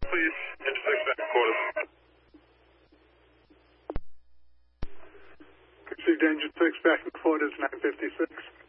please. Intersect back and quarters. Received engine 6 back and quarters 956.